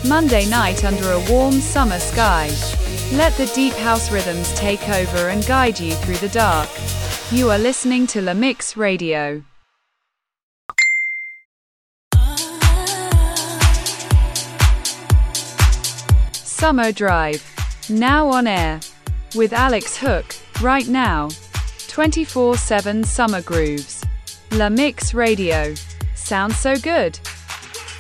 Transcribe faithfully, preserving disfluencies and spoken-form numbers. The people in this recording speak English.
Monday night under a warm summer sky. Let the deep house rhythms take over and guide you through the dark. You are listening to La Mix Radio. Summer Drive. Now on air. With Alex Hook, right now. twenty-four seven Summer Grooves. La Mix Radio. Sounds so good.